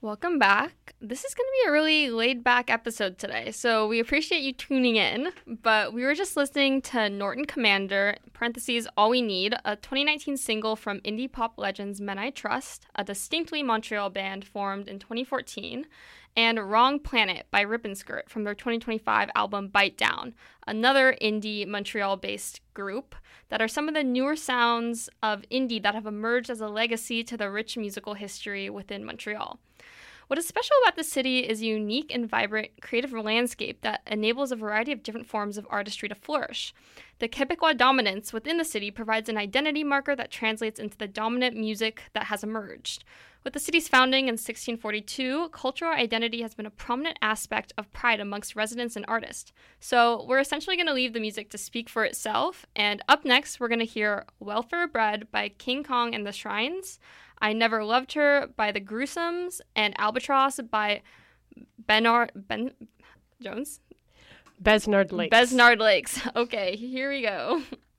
Welcome back. This is going to be a really laid-back episode today, so we appreciate you tuning in. But we were just listening to Norton Commander, parentheses, All We Need, a 2019 single from indie pop legends Men I Trust, a distinctly Montreal band formed in 2014, and Wrong Planet by Ribbon Skirt from their 2025 album Bite Down, another indie Montreal-based group that are some of the newer sounds of indie that have emerged as a legacy to the rich musical history within Montreal. What is special about the city is a unique and vibrant creative landscape that enables a variety of different forms of artistry to flourish. The Quebecois dominance within the city provides an identity marker that translates into the dominant music that has emerged. With the city's founding in 1642, cultural identity has been a prominent aspect of pride amongst residents and artists. So we're essentially going to leave the music to speak for itself. And up next, we're going to hear Welfare Bread by King Kong and the Shrines, I Never Loved Her by the Gruesomes, and Albatross by Jones? Besnard Lakes. Besnard Lakes. Okay, here we go.